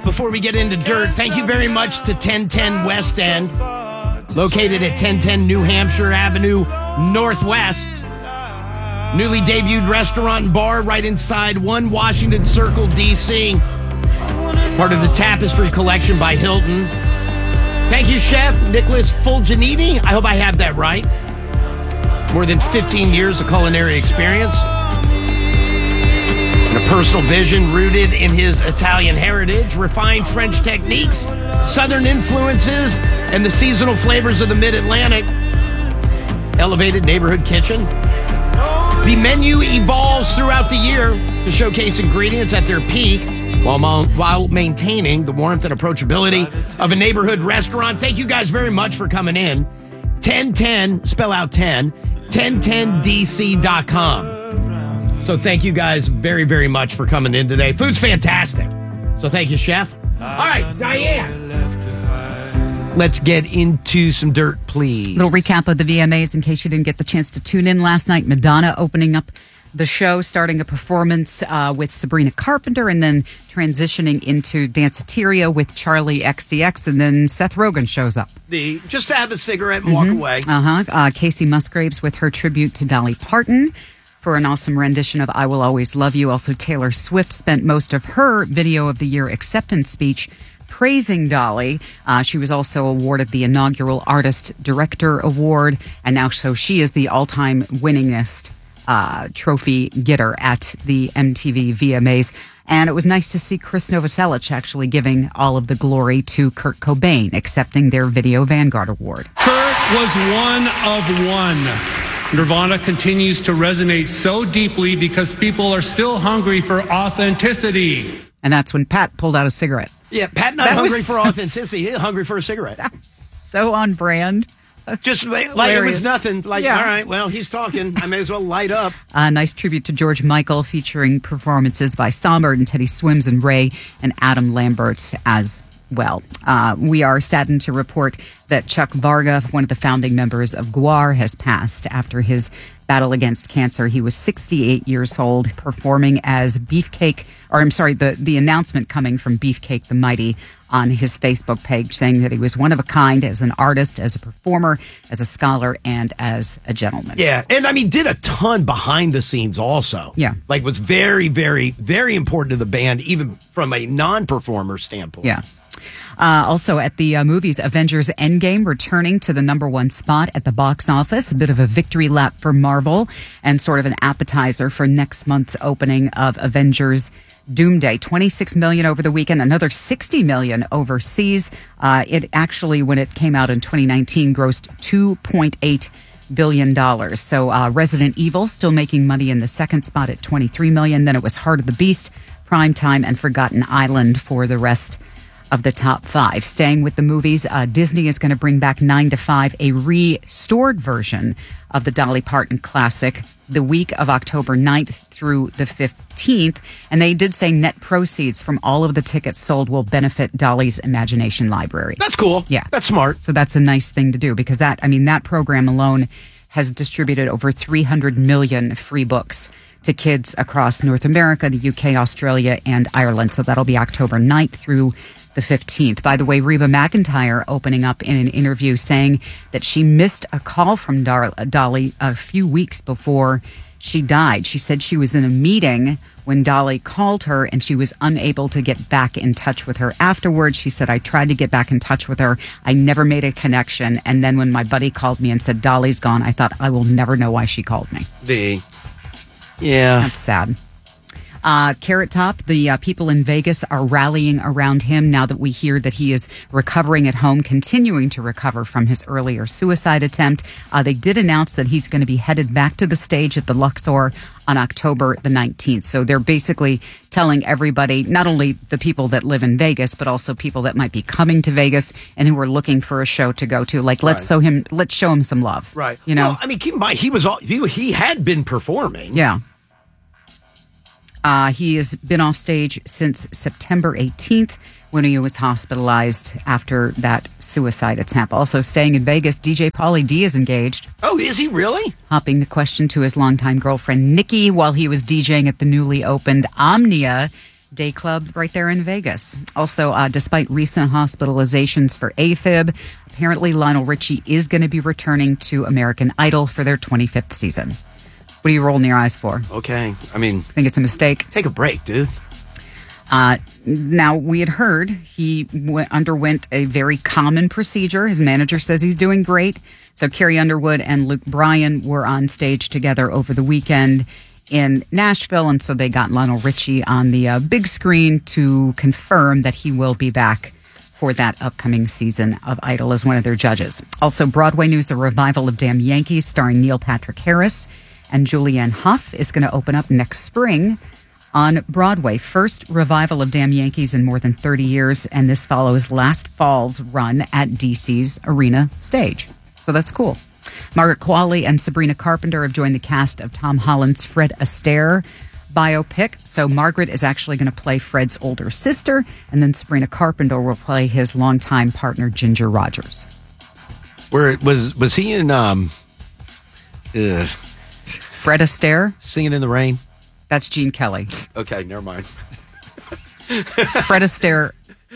before we get into dirt, thank you very much to 1010 West End, located at 1010 New Hampshire Avenue Northwest. Newly debuted restaurant and bar right inside One Washington Circle, D.C. Part of the Tapestry Collection by Hilton. Thank you, Chef Nicholas Fulginiti. I hope I have that right. More than 15 years of culinary experience. And a personal vision rooted in his Italian heritage, refined French techniques, Southern influences, and the seasonal flavors of the Mid-Atlantic. Elevated neighborhood kitchen. The menu evolves throughout the year to showcase ingredients at their peak while maintaining the warmth and approachability of a neighborhood restaurant. Thank you guys very much for coming in. 1010, spell out 10, 1010dc.com. So thank you guys very, very much for coming in today. Food's fantastic. So thank you, Chef. All right, Diane. Let's get into some dirt, please. Little recap of the VMAs in case you didn't get the chance to tune in last night. Madonna opening up the show, starting a performance with Sabrina Carpenter, and then transitioning into Danceteria with Charlie XCX, and then Seth Rogen shows up. Just to have a cigarette and walk away. Casey Musgraves with her tribute to Dolly Parton for an awesome rendition of I Will Always Love You. Also, Taylor Swift spent most of her Video of the Year acceptance speech praising Dolly. She was also awarded the inaugural Artist Director Award, and now so she is the all-time winningest trophy getter at the MTV VMAs. And it was nice to see Chris Novoselic actually giving all of the glory to Kurt Cobain, accepting their Video Vanguard Award. Kurt was one of one. Nirvana continues to resonate so deeply because people are still hungry for authenticity. And that's when Pat pulled out a cigarette. Yeah, Pat not hungry for authenticity. He's hungry for a cigarette. That was so on brand. Just like it was nothing. Like, all right, well, he's talking. I may as well light up. A nice tribute to George Michael featuring performances by Songbird and Teddy Swims and Ray and Adam Lambert as well. We are saddened to report that Chuck Varga, one of the founding members of GWAR, has passed after his battle against cancer. He was 68 years old, performing as Beefcake, or I'm sorry, the announcement coming from Beefcake the Mighty on his Facebook page, saying that he was one of a kind as an artist, as a performer, as a scholar, and as a gentleman. Yeah, and I mean, did a ton behind the scenes also. Yeah. Like, was very, very, very important to the band, even from a non-performer standpoint. Yeah. Also at the movies, Avengers Endgame returning to the #1 spot at the box office. A bit of a victory lap for Marvel and sort of an appetizer for next month's opening of Avengers Doomsday. $26 million over the weekend, another $60 million overseas. It actually, when it came out in 2019, grossed $2.8 billion. So Resident Evil still making money in the second spot at $23 million. Then it was Heart of the Beast, Primetime, and Forgotten Island for the rest of the top 5. Staying with the movies, Disney is going to bring back 9 to 5, a restored version of the Dolly Parton classic, the week of October 9th through the 15th. And they did say net proceeds from all of the tickets sold will benefit Dolly's Imagination Library. That's cool. Yeah. That's smart. So that's a nice thing to do, because that program alone has distributed over 300 million free books to kids across North America, the UK, Australia, and Ireland. So that'll be October 9th through the 15th. By the way, Reba McEntire opening up in an interview saying that she missed a call from Dolly a few weeks before she died. She said she was in a meeting when Dolly called her and she was unable to get back in touch with her afterwards. She said, I tried to get back in touch with her. I never made a connection. And then when my buddy called me and said, Dolly's gone, I thought, I will never know why she called me. Yeah. That's sad. Carrot Top, the people in Vegas are rallying around him now that we hear that he is recovering at home, continuing to recover from his earlier suicide attempt. They did announce that he's going to be headed back to the stage at the Luxor on October the 19th. So they're basically telling everybody, not only the people that live in Vegas, but also people that might be coming to Vegas and who are looking for a show to go to. Like, let's show him some love. Right. You know, well, I mean, keep in mind, he had been performing. Yeah. He has been off stage since September 18th when he was hospitalized after that suicide attempt. Also staying in Vegas, DJ Pauly D is engaged. Oh, is he really? Hopping the question to his longtime girlfriend, Nikki, while he was DJing at the newly opened Omnia Day Club right there in Vegas. Also, despite recent hospitalizations for AFib, apparently Lionel Richie is going to be returning to American Idol for their 25th season. What are you rolling your eyes for? Okay. I mean, Think it's a mistake? take a break, dude. Now, we had heard he underwent a very common procedure. His manager says he's doing great. So Carrie Underwood and Luke Bryan were on stage together over the weekend in Nashville, and so they got Lionel Richie on the big screen to confirm that he will be back for that upcoming season of Idol as one of their judges. Also, Broadway news, the revival of Damn Yankees starring Neil Patrick Harris and Julianne Hough is going to open up next spring on Broadway. First revival of Damn Yankees in more than 30 years, and this follows last fall's run at DC's Arena stage. So that's cool. Margaret Qualley and Sabrina Carpenter have joined the cast of Tom Holland's Fred Astaire biopic. So Margaret is actually going to play Fred's older sister, and then Sabrina Carpenter will play his longtime partner, Ginger Rogers. Where was he in Fred Astaire? Singing in the Rain? That's Gene Kelly. Okay, never mind. Fred Astaire,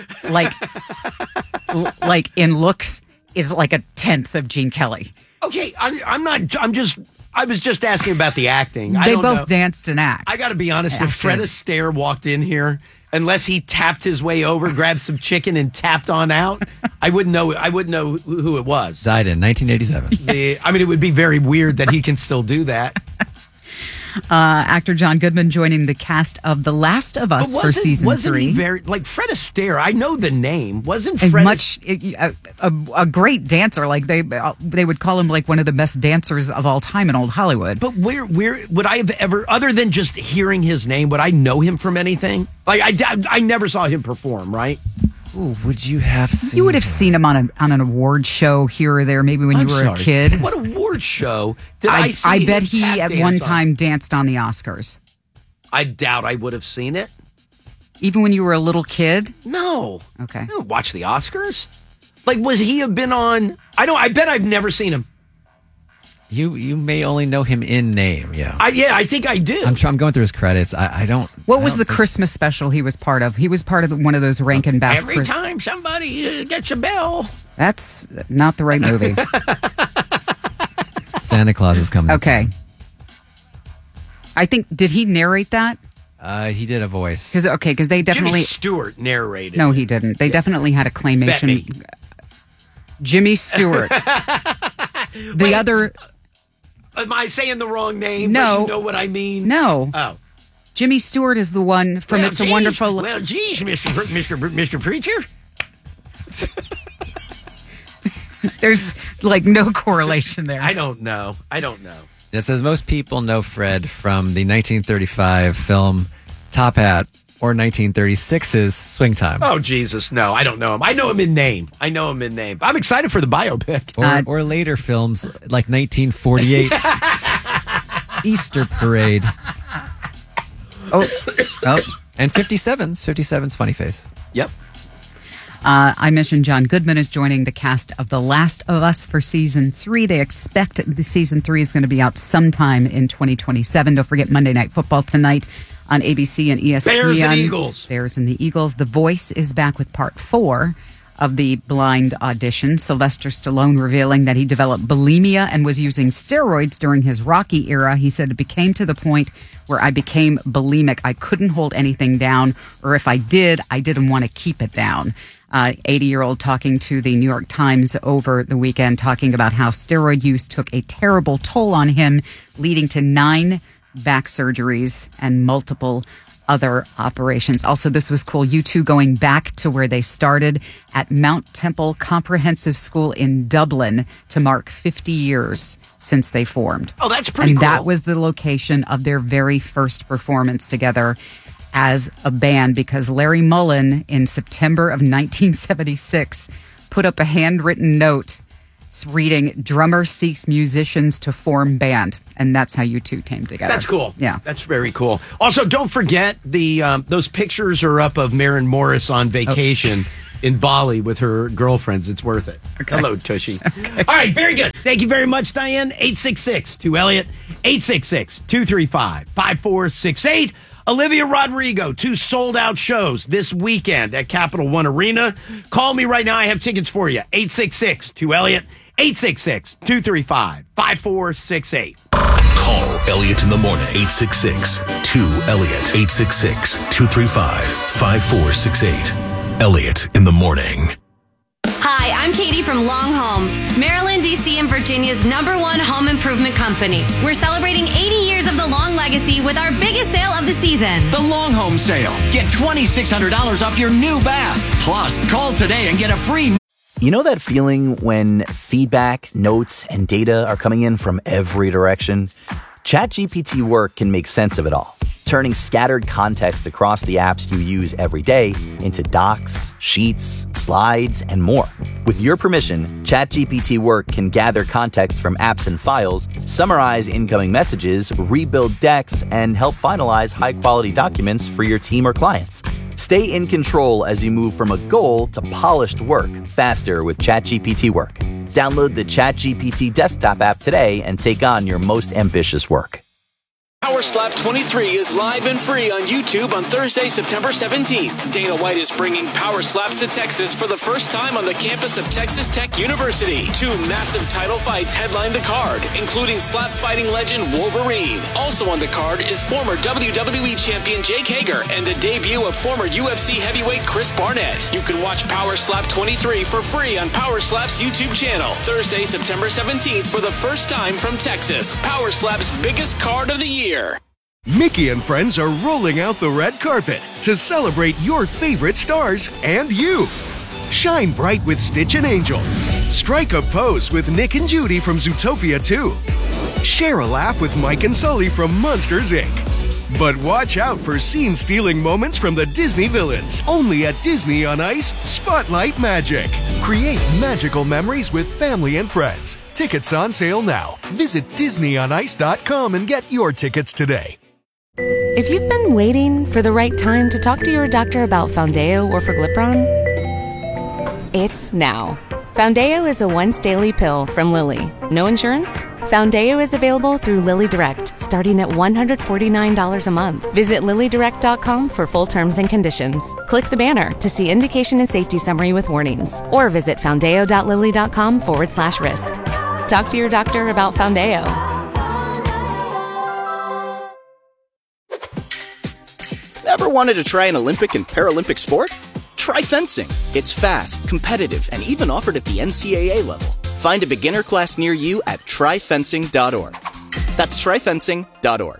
like in looks, is like a tenth of Gene Kelly. Okay, I was just asking about the acting. I They don't both know. danced and act. I got to be honest, if Fred Astaire walked in here, unless he tapped his way over, grabbed some chicken and tapped on out, I wouldn't know who it was. Died in 1987. I mean, it would be very weird that he can still do that. Actor John Goodman joining the cast of The Last of Us for season 3. He very like Fred Astaire? I know the name. Wasn't And Fred a great dancer? Like they would call him like one of the best dancers of all time in old Hollywood. But where would I have ever, other than just hearing his name, would I know him from anything? Like I never saw him perform. Right? Ooh, would you have seen? You would have seen him on an award show here or there, maybe when you were a kid. What award show did I see? I bet him he tap at dance one on? time danced on the Oscars. I doubt I would have seen it. Even when you were a little kid? No. Okay. I don't watch the Oscars. Like, was he have been on? I bet I've never seen him. You may only know him in name. Yeah. I think I do. I'm going through his credits. I don't. What was the Christmas special he was part of? He was part of one of those Rankin Bass. Every time somebody gets a bell. That's not the right movie. Santa Claus is coming. Okay. I think, did he narrate that? He did a voice. Because they definitely. Jimmy Stewart narrated. No, he didn't. They definitely had a claymation. Bet me. Jimmy Stewart. The other. Am I saying the wrong name? No. But you know what I mean? No. Oh. Jimmy Stewart is the one from It's a Wonderful. Well, geez, Mr. Preacher. There's like no correlation there. I don't know. It says most people know Fred from the 1935 film Top Hat or 1936's Swing Time. Oh, Jesus, no. I don't know him. I know him in name. I'm excited for the biopic. Or later films like 1948's Easter Parade. Oh. And 57's Funny Face. Yep. I mentioned John Goodman is joining the cast of The Last of Us for season 3. They expect the season 3 is going to be out sometime in 2027. Don't forget Monday Night Football tonight on ABC and ESPN. Bears and Eagles. Bears and the Eagles. The Voice is back with part 4 of the blind audition. Sylvester Stallone revealing that he developed bulimia and was using steroids during his Rocky era. He said, it became to the point where I became bulimic. I couldn't hold anything down, or if I did, I didn't want to keep it down. 80-year-old talking to the New York Times over the weekend, talking about how steroid use took a terrible toll on him, leading to 9 back surgeries and multiple other operations. Also, this was cool. U2 going back to where they started at Mount Temple Comprehensive School in Dublin to mark 50 years since they formed. Oh, that's pretty and cool. that was the location of their very first performance together as a band, because Larry Mullen in September of 1976 put up a handwritten note reading, "Drummer seeks musicians to form band," and that's how U2 came together. That's cool. Yeah, that's very cool. Also, don't forget those pictures are up of Maren Morris on vacation in Bali with her girlfriends. It's worth it. Okay. Hello, Tushy. Okay. All right, very good. Thank you very much, Diane. 866-2 Elliott, 866-235-5468. Olivia Rodrigo, 2 sold-out shows this weekend at Capital One Arena. Call me right now. I have tickets for you. 866-2-ELLIOT, 866-235-5468. Call Elliot in the morning. 866-2-ELLIOT, 866-235-5468. Elliot in the morning. Hi, I'm Katie from Long Home, Maryland, D.C., and Virginia's #1 home improvement company. We're celebrating 80 years of the Long legacy with our biggest sale of the season. The Long Home Sale. Get $2,600 off your new bath. Plus, call today and get a free... You know that feeling when feedback, notes, and data are coming in from every direction? ChatGPT Work can make sense of it all, turning scattered context across the apps you use every day into docs, sheets, slides, and more. With your permission, ChatGPT Work can gather context from apps and files, summarize incoming messages, rebuild decks, and help finalize high-quality documents for your team or clients. Stay in control as you move from a goal to polished work faster with ChatGPT Work. Download the ChatGPT desktop app today and take on your most ambitious work. Power Slap 23 is live and free on YouTube on Thursday, September 17th. Dana White is bringing Power Slaps to Texas for the first time on the campus of Texas Tech University. 2 massive title fights headline the card, including slap fighting legend Wolverine. Also on the card is former WWE champion Jake Hager and the debut of former UFC heavyweight Chris Barnett. You can watch Power Slap 23 for free on Power Slap's YouTube channel. Thursday, September 17th for the first time from Texas. Power Slap's biggest card of the year. Mickey and friends are rolling out the red carpet to celebrate your favorite stars and you. Shine bright with Stitch and Angel. Strike a pose with Nick and Judy from Zootopia 2. Share a laugh with Mike and Sully from Monsters, Inc. But watch out for scene-stealing moments from the Disney villains. Only at Disney on Ice Spotlight Magic. Create magical memories with family and friends. Tickets on sale now. Visit DisneyOnIce.com and get your tickets today. If you've been waiting for the right time to talk to your doctor about Foundeo or Forglipron, it's now. Foundeo is a once-daily pill from Lilly. No insurance? Foundeo is available through Lilly Direct, starting at $149 a month. Visit LillyDirect.com for full terms and conditions. Click the banner to see indication and safety summary with warnings, or visit foundeo.lilly.com/risk. Talk to your doctor about Foundeo. Ever wanted to try an Olympic and Paralympic sport? Try fencing. It's fast, competitive, and even offered at the NCAA level. Find a beginner class near you at tryfencing.org. That's tryfencing.org.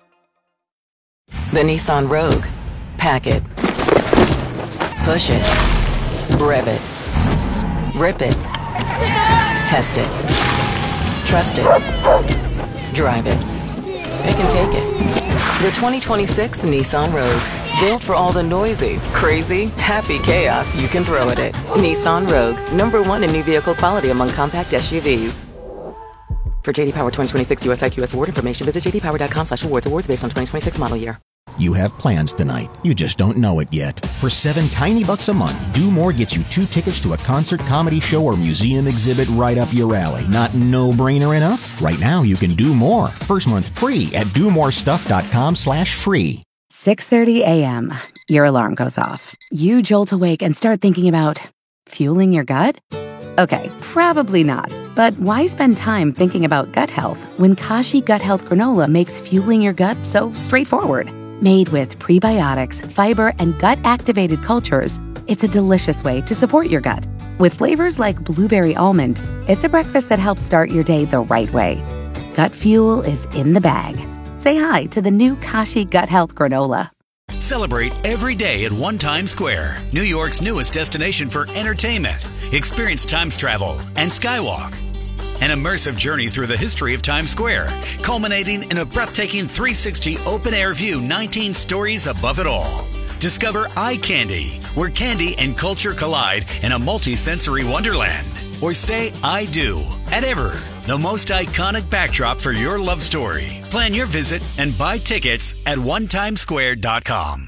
The Nissan Rogue. Pack it. Push it. Rev it. Rip it. Test it. Trust it. Drive it. It can take it. The 2026 Nissan Rogue. Built for all the noisy, crazy, happy chaos you can throw at it. Nissan Rogue. #1 in new vehicle quality among compact SUVs. For JD Power 2026 US IQS award information, visit jdpower.com/awards. Awards based on 2026 model year. You have plans tonight. You just don't know it yet. For $7 tiny bucks a month, Do More gets you 2 tickets to a concert, comedy show, or museum exhibit right up your alley. Not no-brainer enough? Right now, you can do more. First month free at domorestuff.com/free. 6:30 a.m. Your alarm goes off. You jolt awake and start thinking about fueling your gut? Okay, probably not. But why spend time thinking about gut health when Kashi Gut Health Granola makes fueling your gut so straightforward? Made with prebiotics, fiber, and gut-activated cultures, it's a delicious way to support your gut. With flavors like blueberry almond, it's a breakfast that helps start your day the right way. Gut fuel is in the bag. Say hi to the new Kashi Gut Health Granola. Celebrate every day at One Times Square, New York's newest destination for entertainment. Experience Times Travel and Skywalk. An immersive journey through the history of Times Square, culminating in a breathtaking 360 open-air view 19 stories above it all. Discover Eye Candy, where candy and culture collide in a multi-sensory wonderland. Or say I do at Ever, the most iconic backdrop for your love story. Plan your visit and buy tickets at onetimesquare.com.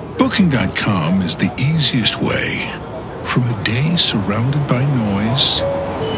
Booking.com is the easiest way. From a day surrounded by noise